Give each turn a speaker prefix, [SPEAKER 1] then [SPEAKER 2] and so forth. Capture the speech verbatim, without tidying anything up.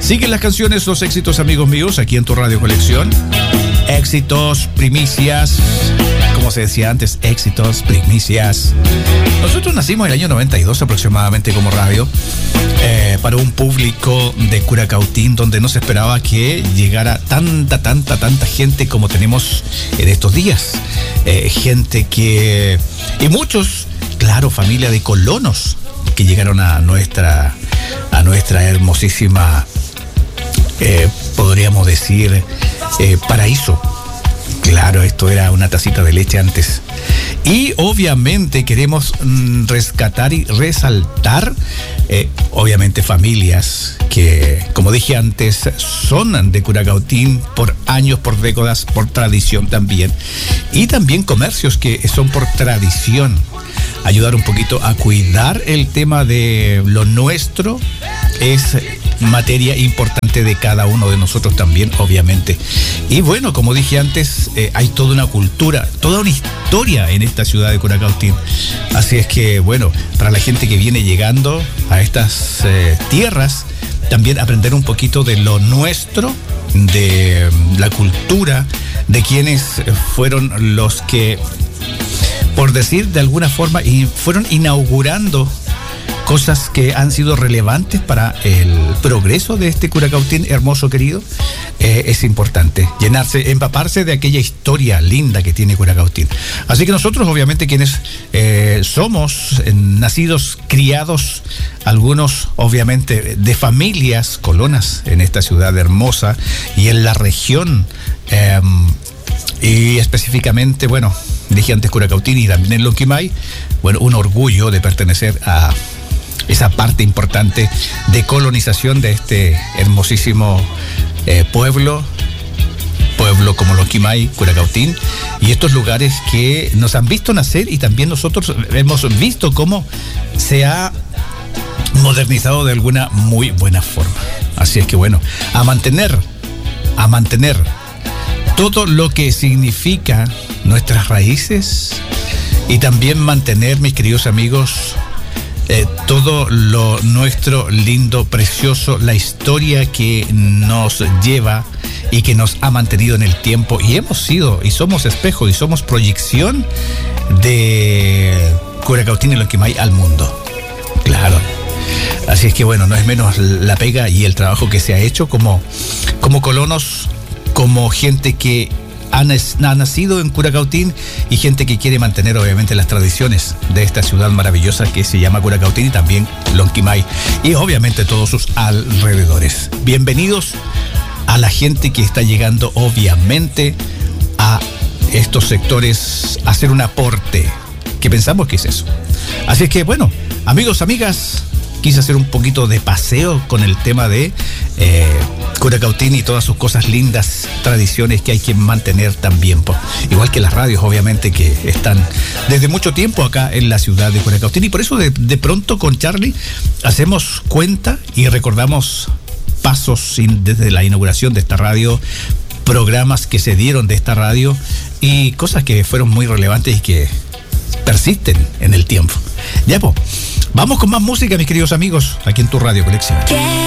[SPEAKER 1] Siguen las canciones, los éxitos, amigos míos, aquí en tu Radio Colección. Éxitos, primicias, como se decía antes, éxitos, primicias. Nosotros nacimos en el año noventa y dos aproximadamente como radio, eh, para un público de Curacautín donde no se esperaba que llegara tanta, tanta, tanta gente como tenemos en estos días. Eh, gente que... y muchos, claro, familia de colonos que llegaron a nuestra, a nuestra hermosísima, eh, podríamos decir, eh, paraíso. Claro, esto era una tacita de leche antes. Y obviamente queremos mm, rescatar y resaltar, eh, obviamente, familias que, como dije antes, son de Curacautín por años, por décadas, por tradición también. Y también comercios que son por tradición. Ayudar un poquito a cuidar el tema de lo nuestro es materia importante de cada uno de nosotros también, obviamente. Y bueno, como dije antes, eh, hay toda una cultura, toda una historia en esta ciudad de Curacautín. Así es que, bueno, para la gente que viene llegando a estas eh, tierras, también aprender un poquito de lo nuestro, de la cultura, de quienes fueron los que, por decir de alguna forma, y fueron inaugurando cosas que han sido relevantes para el progreso de este Curacautín hermoso, querido. Eh, es importante llenarse, empaparse de aquella historia linda que tiene Curacautín. Así que nosotros, obviamente, quienes eh, somos eh, nacidos, criados, algunos, obviamente, de familias colonas en esta ciudad hermosa y en la región, eh, y específicamente, bueno, dije antes Curacautín y también en Lonquimay, bueno, un orgullo de pertenecer a esa parte importante de colonización de este hermosísimo eh, pueblo, pueblo como Lonquimay, Curacautín, y estos lugares que nos han visto nacer y también nosotros hemos visto cómo se ha modernizado de alguna muy buena forma. Así es que bueno, a mantener, a mantener todo lo que significa nuestras raíces y también mantener, mis queridos amigos, Eh, todo lo nuestro, lindo, precioso, la historia que nos lleva y que nos ha mantenido en el tiempo, y hemos sido y somos espejo y somos proyección de Curacautín y Lonquimay al mundo. Claro. Así es que bueno, no es menos la pega y el trabajo que se ha hecho como, como colonos, como gente que ha nacido en Curacautín y gente que quiere mantener obviamente las tradiciones de esta ciudad maravillosa que se llama Curacautín y también Lonquimay y obviamente todos sus alrededores. Bienvenidos a la gente que está llegando obviamente a estos sectores a hacer un aporte, que pensamos que es eso. Así es que bueno, amigos, amigas, quise hacer un poquito de paseo con el tema de eh, Curacautín y todas sus cosas lindas, tradiciones que hay que mantener también, po. Igual que las radios, obviamente, que están desde mucho tiempo acá en la ciudad de Curacautín, y por eso de, de pronto con Charlie hacemos cuenta y recordamos pasos sin, desde la inauguración de esta radio, programas que se dieron de esta radio y cosas que fueron muy relevantes y que persisten en el tiempo. Ya, pues, vamos con más música, mis queridos amigos, aquí en tu Radio Colección.